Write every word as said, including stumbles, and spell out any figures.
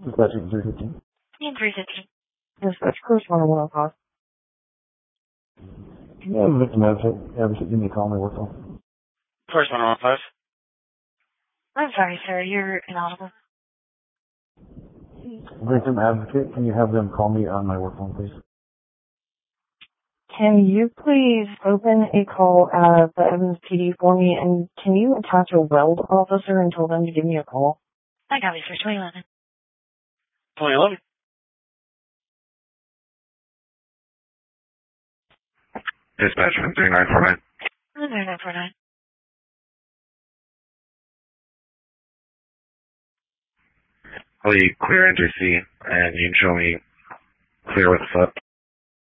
Dispatching three fifteen. In three fifteen. Dispatch Cruise one oh one oh five. Can you have a victim advocate, advocate give me a call on my work phone? First one on five. I'm sorry, sir. You're inaudible. Victim advocate, can you have them call me on my work phone, please? Can you please open a call at the Evans P D for me, and can you attach a weld officer and tell them to give me a call? I got you, sir. twenty eleven. twenty eleven. Dispatch from three nine four nine. three nine four nine. Will you clear entry C, and you can show me clear with the foot?